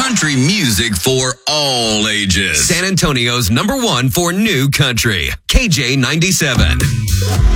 Country music for all ages. San Antonio's #1 for new country. KJ97.